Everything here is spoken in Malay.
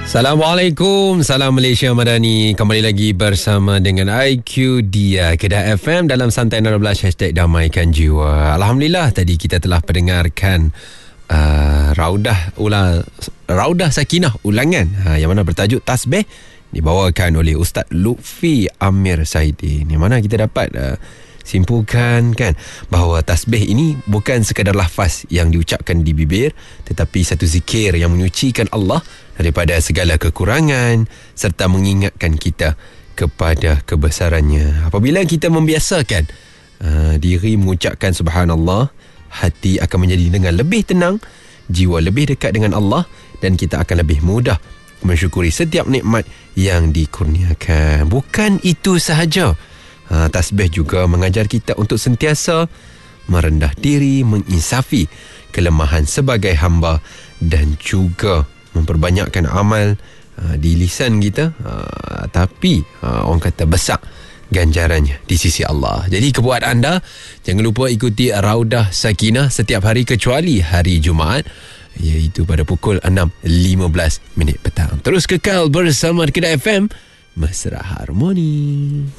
Assalamualaikum, salam Malaysia Madani. Kembali lagi bersama dengan IQ Dia Kedah FM dalam Santai 12 #Damaikan Jiwa. Alhamdulillah tadi kita telah pendengarkan Raudah Sakinah ulangan yang mana bertajuk Tasbih, dibawakan oleh Ustaz Lutfi Amir Saidin. Yang mana kita dapat simpulkan kan bahawa tasbih ini bukan sekadar lafaz yang diucapkan di bibir, tetapi satu zikir yang menyucikan Allah daripada segala kekurangan serta mengingatkan kita kepada kebesarannya. Apabila kita membiasakan diri mengucapkan subhanallah, hati akan menjadi dengan lebih tenang, jiwa lebih dekat dengan Allah, dan kita akan lebih mudah mensyukuri setiap nikmat yang dikurniakan. Bukan itu sahaja, tasbih juga mengajar kita untuk sentiasa merendah diri, menginsafi kelemahan sebagai hamba, dan juga memperbanyakkan amal di lisan kita, tapi orang kata besar ganjarannya di sisi Allah. Jadi kebuat anda, jangan lupa ikuti Raudah Sakinah setiap hari kecuali hari Jumaat, iaitu pada pukul 6.15 petang. Terus kekal bersama Kedah FM, Mesra Harmoni.